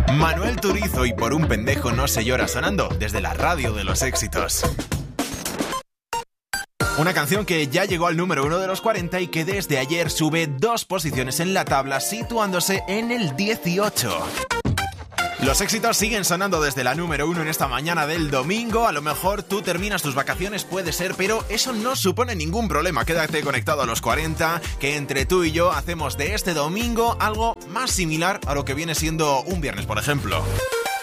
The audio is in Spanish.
Manuel Turizo y Por un pendejo no se llora sonando desde la radio de los éxitos. Una canción que ya llegó al número 1 de los 40 y que desde ayer sube 2 posiciones en la tabla, situándose en el 18. Los éxitos siguen sonando desde la número 1 en esta mañana del domingo. A lo mejor tú terminas tus vacaciones, puede ser, pero eso no supone ningún problema. Quédate conectado a los 40, que entre tú y yo hacemos de este domingo algo más similar a lo que viene siendo un viernes, por ejemplo.